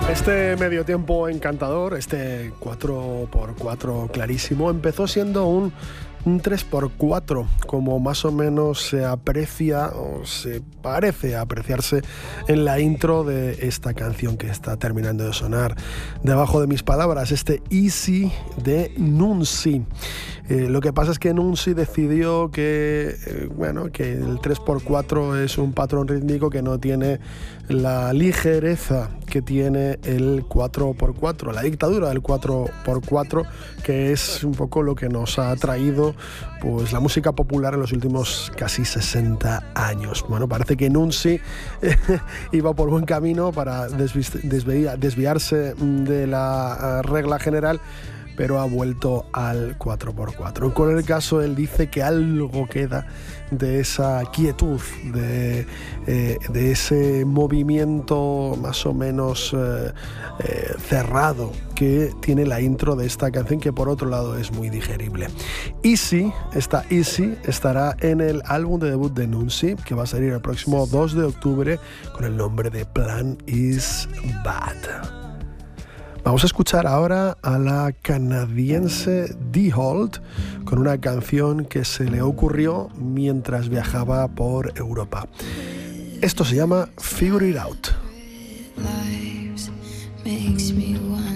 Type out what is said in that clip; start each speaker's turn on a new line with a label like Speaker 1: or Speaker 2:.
Speaker 1: Este medio tiempo encantador, este 4x4 clarísimo, empezó siendo un 3x4, como más o menos se aprecia o se parece apreciarse en la intro de esta canción que está terminando de sonar debajo de mis palabras, este Easy de Nunzi. Lo que pasa es que Nunzi decidió que el 3x4 es un patrón rítmico que no tiene la ligereza que tiene el 4x4, la dictadura del 4x4, que es un poco lo que nos ha traído pues la música popular en los últimos casi 60 años. Bueno, parece que Nunzi iba por buen camino para desviarse de la regla general, pero ha vuelto al 4x4. Con el caso, él dice que algo queda de esa quietud, de ese movimiento más o menos cerrado que tiene la intro de esta canción, que por otro lado es muy digerible. Easy estará en el álbum de debut de Nunzi, que va a salir el próximo 2 de octubre con el nombre de Plan is Bad. Vamos a escuchar ahora a la canadiense Dee Holt con una canción que se le ocurrió mientras viajaba por Europa. Esto se llama Figure It Out.
Speaker 2: Makes me want